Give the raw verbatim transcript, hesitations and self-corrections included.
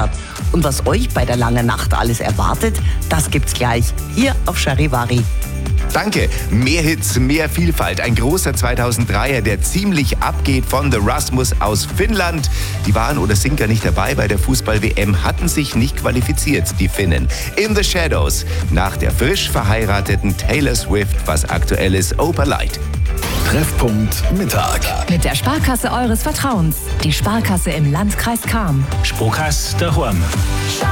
hat. Und was euch bei der langen Nacht alles erwartet, das gibt's gleich hier auf Charivari. Danke. Mehr Hits, mehr Vielfalt. Ein großer zweitausenddreier, der ziemlich abgeht von The Rasmus aus Finnland. Die waren oder sind gar nicht dabei bei der Fußball-W M, hatten sich nicht qualifiziert, die Finnen. In the Shadows, nach der frisch verheirateten Taylor Swift, was aktuell ist, Oper Light. Treffpunkt Mittag. Mit der Sparkasse eures Vertrauens. Die Sparkasse im Landkreis Cham. Sparkasse daheim.